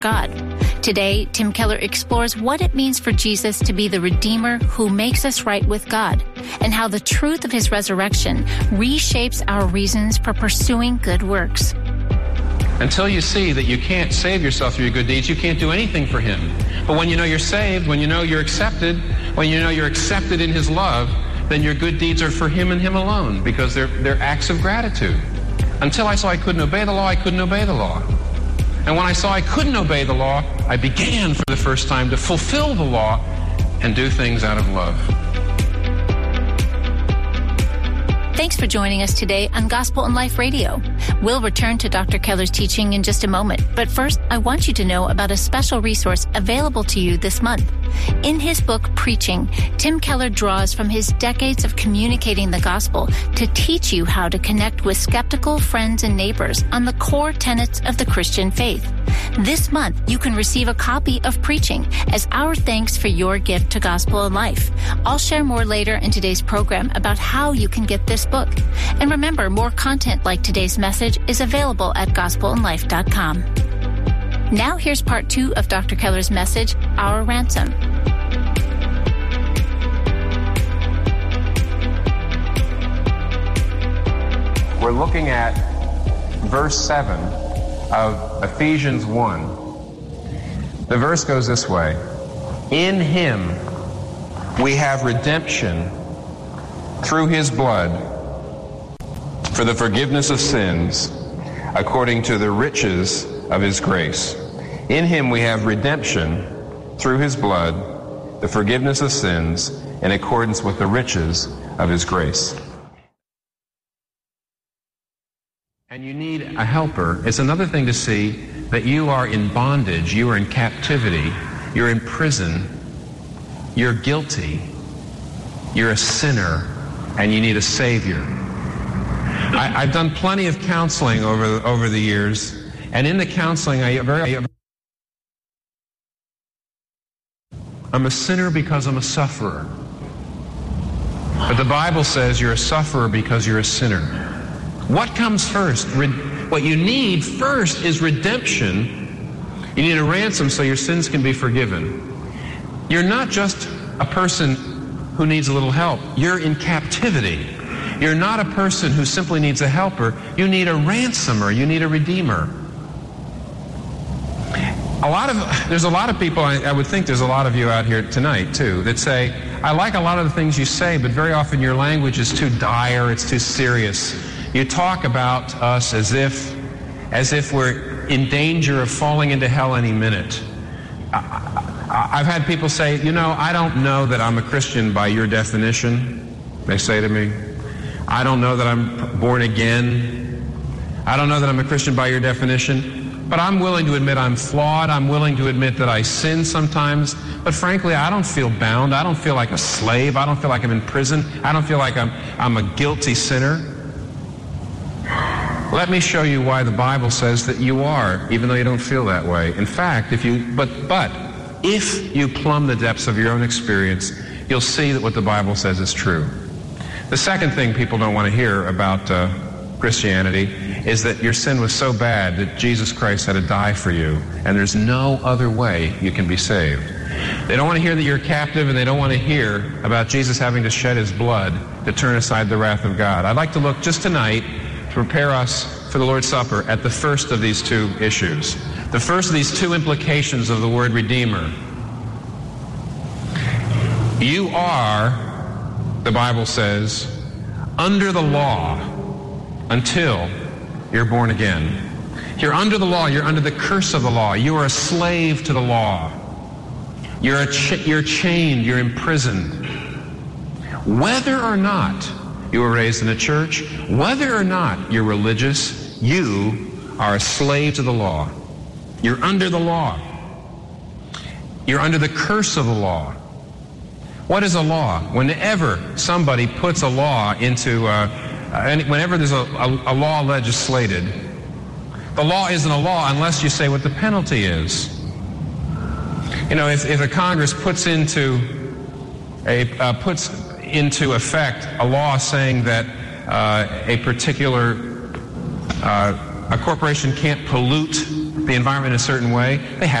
God. Today, Tim Keller explores what it means for Jesus to be the Redeemer who makes us right with God, and how the truth of his resurrection reshapes our reasons for pursuing good works. Until you see that you can't save yourself through your good deeds, you can't do anything for him. But when you know you're saved, when you know you're accepted, when you know you're accepted in his love, then your good deeds are for him and him alone, because they're acts of gratitude. Until I saw I couldn't obey the law, I couldn't obey the law. And when I saw I couldn't obey the law, I began for the first time to fulfill the law and do things out of love. Thanks for joining us today on Gospel in Life Radio. We'll return to Dr. Keller's teaching in just a moment, but first, I want you to know about a special resource available to you this month. In his book, Preaching, Tim Keller draws from his decades of communicating the gospel to teach you how to connect with skeptical friends and neighbors on the core tenets of the Christian faith. This month, you can receive a copy of Preaching as our thanks for your gift to Gospel in Life. I'll share more later in today's program about how you can get this book. And remember, more content like today's message is available at gospelinlife.com. Now here's part 2 of Dr. Keller's message, Our Ransom. We're looking at verse 7 of Ephesians 1. The verse goes this way: In him we have redemption through his blood for the forgiveness of sins, according to the riches of his grace. In him we have redemption through his blood, the forgiveness of sins, in accordance with the riches of his grace. And you need a helper. It's another thing to see that you are in bondage, you are in captivity, you're in prison, you're guilty, you're a sinner, and you need a Savior. I've done plenty of counseling over the years, and in the counseling, I'm a sinner because I'm a sufferer. But the Bible says you're a sufferer because you're a sinner. What comes first? What you need first is redemption. You need a ransom so your sins can be forgiven. You're not just a person who needs a little help. You're in captivity. You're not a person who simply needs a helper. You need a ransomer. You need a redeemer. There's a lot of people, I would think there's a lot of you out here tonight, too, that say, I like a lot of the things you say, but very often your language is too dire, it's too serious. You talk about us as if we're in danger of falling into hell any minute. I've had people say, I don't know that I'm a Christian by your definition. They say to me, I don't know that I'm born again. I don't know that I'm a Christian by your definition. But I'm willing to admit I'm flawed. I'm willing to admit that I sin sometimes. But frankly, I don't feel bound. I don't feel like a slave. I don't feel like I'm in prison. I don't feel like I'm a guilty sinner. Let me show you why the Bible says that you are, even though you don't feel that way. In fact, if you plumb the depths of your own experience, you'll see that what the Bible says is true. The second thing people don't want to hear about Christianity is that your sin was so bad that Jesus Christ had to die for you, and there's no other way you can be saved. They don't want to hear that you're captive, and they don't want to hear about Jesus having to shed his blood to turn aside the wrath of God. I'd like to look just tonight to prepare us for the Lord's Supper at the first of these two issues. The first of these two implications of the word Redeemer. You are, the Bible says, under the law until you're born again. You're under the law. You're under the curse of the law. You are a slave to the law. You're chained. You're imprisoned. Whether or not you were raised in a church, whether or not you're religious, you are a slave to the law. You're under the law. You're under the curse of the law. What is a law? Whenever somebody puts a law into, whenever there's a law legislated, the law isn't a law unless you say what the penalty is. If a Congress puts into effect a law saying that a corporation can't pollute the environment in a certain way, they have